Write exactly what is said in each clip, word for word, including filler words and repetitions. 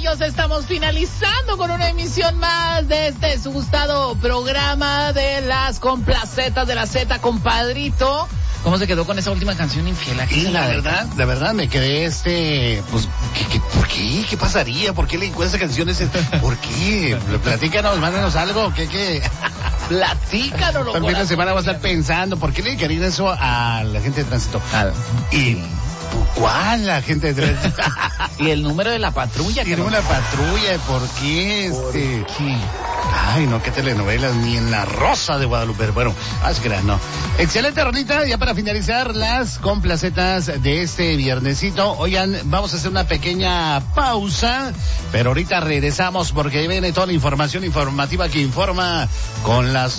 Bellos, estamos finalizando con una emisión más de este su gustado programa de las complacetas de la Z, compadrito. ¿Cómo se quedó con esa última canción infiel? Y la, la verdad, la verdad me quedé este, pues, ¿qué, qué, ¿por qué? ¿Qué pasaría? ¿Por qué le encuentra esa canción? Ese, ¿por qué? Platícanos, mándanos algo, ¿qué, qué? Platícanos, loco. También la semana va a estar pensando, ¿por qué le querían eso a la gente de tránsito? Ah, y... ¿Cuál la gente de tránsito? Y el número de la patrulla. Tiene una patrulla, ¿por qué? ¿Por este... qué? Ay, no, qué telenovelas, ni en La Rosa de Guadalupe. Bueno, más que nada, no. Excelente, Ronita, ya para finalizar las complacetas de este viernesito. Oigan, vamos a hacer una pequeña pausa, pero ahorita regresamos porque viene toda la información informativa que informa con las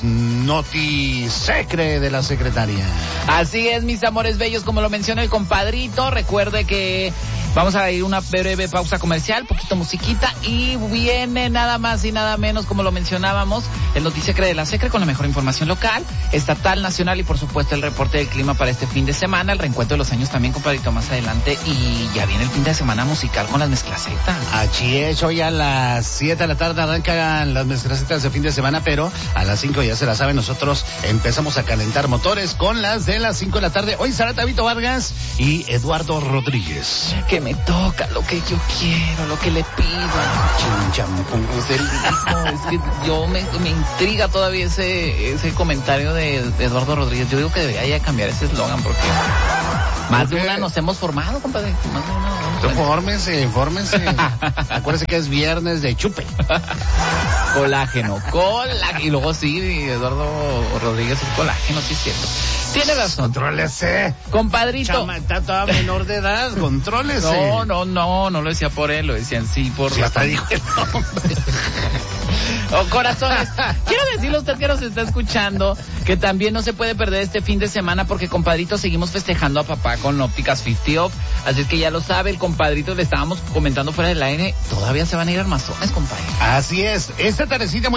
notisecre de la secretaria. Así es, mis amores bellos, como lo menciona el compadrito. Recuerde que vamos a ir una breve pausa comercial, poquito musiquita, y viene nada más y nada menos, como lo mencionábamos, el Notisecre de la Secre con la mejor información local, estatal, nacional y por supuesto el reporte del clima para este fin de semana, el reencuentro de los años también, compadrito, más adelante, y ya viene el fin de semana musical con las mezclacetas. Así es, hoy a las siete de la tarde arrancan las mezclacetas de fin de semana, pero a las cinco ya se la saben, nosotros empezamos a calentar motores con las de las cinco de la tarde. Hoy Sara Tabito Vargas y Eduardo Rodríguez. Que me toca lo que yo quiero, lo que le pido. Chinchampú. Es que yo me, me intriga todavía ese ese comentario de, de Eduardo Rodríguez. Yo digo que debería ya cambiar ese eslogan porque más de una nos hemos formado, compadre. Más de una. Infórmense, infórmense. Acuérdense que es viernes de chupe. Colágeno, colágeno. Y luego sí, Eduardo Rodríguez es colágeno, sí es cierto. Tiene razón. Contrólese. Compadrito. Chama, está toda menor de edad, contrólese. No, no, no, no lo decía por él, lo decían sí por sí, la... hasta dijo el nombre. Oh, corazones, quiero decirle a usted que nos está escuchando que también no se puede perder este fin de semana porque, compadrito, seguimos festejando a papá con ópticas cincuenta Off, así es que ya lo sabe, el compadrito, le estábamos comentando fuera del aire, todavía se van a ir armazones, compadre. Así es, esta tardecita muy